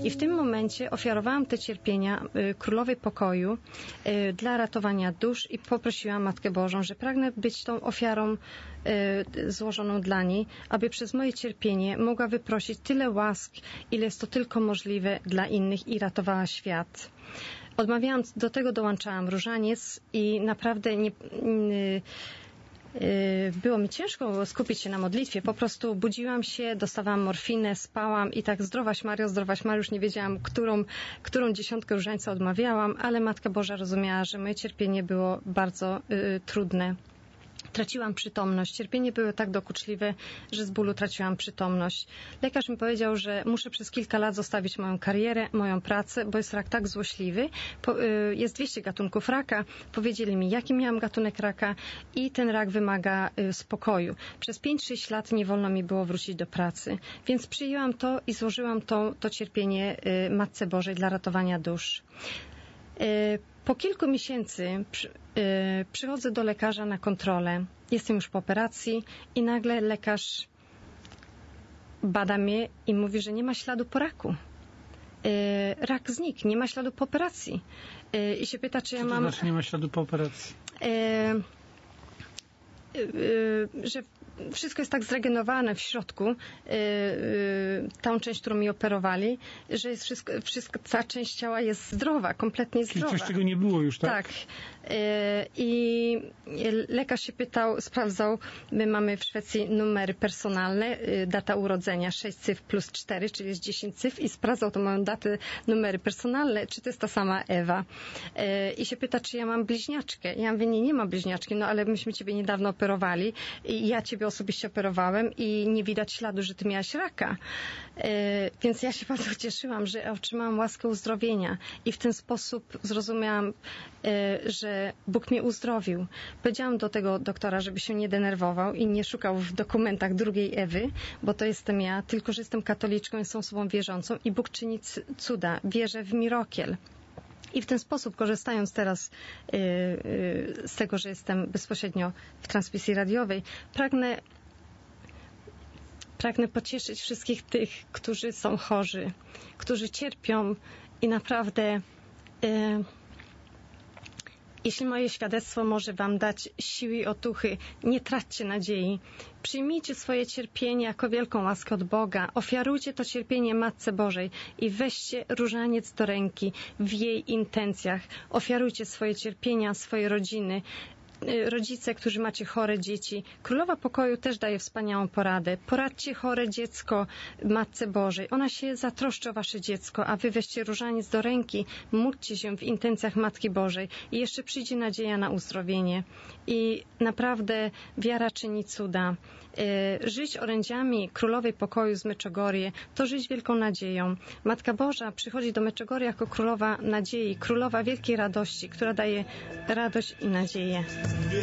I w tym momencie ofiarowałam te cierpienia Królowej Pokoju dla ratowania dusz i poprosiłam Matkę Bożą, że pragnę być tą ofiarą złożoną dla niej, aby przez moje cierpienie mogła wyprosić tyle łask, ile jest to tylko możliwe dla innych i ratowała świat. Do tego dołączałam różaniec i naprawdę było mi ciężko skupić się na modlitwie. Po prostu budziłam się, dostawałam morfinę, spałam i tak zdrowaś Mario, już nie wiedziałam, którą dziesiątkę różańca odmawiałam, ale Matka Boża rozumiała, że moje cierpienie było bardzo trudne. Traciłam przytomność. Cierpienie było tak dokuczliwe, że z bólu traciłam przytomność. Lekarz mi powiedział, że muszę przez kilka lat zostawić moją karierę, moją pracę, bo jest rak tak złośliwy. Jest 200 gatunków raka. Powiedzieli mi, jaki miałam gatunek raka i ten rak wymaga spokoju. Przez 5-6 lat nie wolno mi było wrócić do pracy. Więc przyjęłam to i złożyłam to cierpienie Matce Bożej dla ratowania dusz. Po kilku miesięcy przychodzę do lekarza na kontrolę. Jestem już po operacji i nagle lekarz bada mnie i mówi, że nie ma śladu po raku. Rak znikł, nie ma śladu po operacji. I się pyta, czy ja mam... Co to znaczy nie ma śladu po operacji? Że wszystko jest tak zregenerowane w środku, tą część, którą mi operowali, że jest ta część ciała jest zdrowa, kompletnie zdrowa. Czyli coś, czego nie było już, tak? Tak. I lekarz się pytał, sprawdzał, my mamy w Szwecji numery personalne, data urodzenia 6 cyfr plus 4, czyli jest 10 cyfr i sprawdzał tą moją datę, numery personalne, czy to jest ta sama Ewa. I się pyta, czy ja mam bliźniaczkę. Ja mówię, nie mam bliźniaczki, no ale myśmy ciebie niedawno operowali i ja ciebie osobiście operowałem i nie widać śladu, że ty miałaś raka. Więc ja się bardzo cieszyłam, że otrzymałam łaskę uzdrowienia i w ten sposób zrozumiałam, że Bóg mnie uzdrowił. Powiedziałam do tego doktora, żeby się nie denerwował i nie szukał w dokumentach drugiej Ewy, bo to jestem ja, tylko że jestem katoliczką, jestem osobą wierzącą i Bóg czyni cuda. Wierzę w mirakiel. I w ten sposób, korzystając teraz z tego, że jestem bezpośrednio w transmisji radiowej, pragnę pocieszyć wszystkich tych, którzy są chorzy, którzy cierpią i naprawdę jeśli moje świadectwo może wam dać siły i otuchy, nie traćcie nadziei. Przyjmijcie swoje cierpienie jako wielką łaskę od Boga. Ofiarujcie to cierpienie Matce Bożej i weźcie różaniec do ręki w jej intencjach. Ofiarujcie swoje cierpienia, swoje rodziny. Rodzice, którzy macie chore dzieci. Królowa Pokoju też daje wspaniałą poradę. Poradźcie chore dziecko Matce Bożej. Ona się zatroszczy o wasze dziecko, a wy weźcie różaniec do ręki, módlcie się w intencjach Matki Bożej i jeszcze przyjdzie nadzieja na uzdrowienie. I naprawdę wiara czyni cuda. Żyć orędziami Królowej Pokoju z Meczogorie to żyć wielką nadzieją. Matka Boża przychodzi do Meczogory jako Królowa Nadziei, Królowa Wielkiej Radości, która daje radość i nadzieję.